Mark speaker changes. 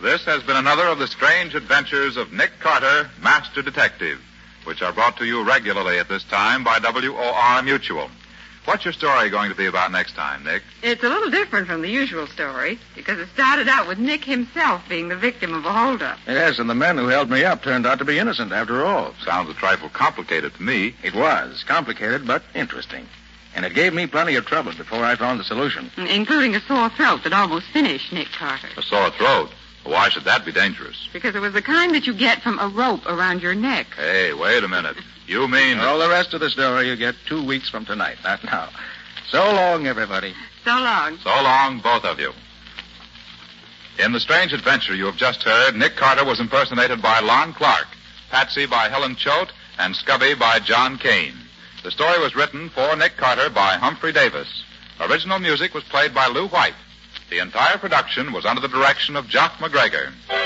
Speaker 1: This has been another of the strange adventures of Nick Carter, Master Detective, which are brought to you regularly at this time by WOR Mutual. What's your story going to be about next time, Nick?
Speaker 2: It's a little different from the usual story, because it started out with Nick himself being the victim of a holdup.
Speaker 3: Yes, and the men who held me up turned out to be innocent after all.
Speaker 1: Sounds a trifle complicated to me.
Speaker 3: It was. Complicated, but interesting. And it gave me plenty of trouble before I found the solution.
Speaker 2: Including a sore throat that almost finished Nick Carter.
Speaker 1: A sore throat? Why should that be dangerous?
Speaker 2: Because it was the kind that you get from a rope around your neck.
Speaker 1: Hey, wait a minute. You mean...
Speaker 3: All the rest of the story you get 2 weeks from tonight, not now. So long, everybody.
Speaker 2: So long.
Speaker 1: So long, both of you. In the strange adventure you have just heard, Nick Carter was impersonated by Lon Clark, Patsy by Helen Choate, and Scubby by John Kane. The story was written for Nick Carter by Humphrey Davis. Original music was played by Lou White. The entire production was under the direction of Jock McGregor.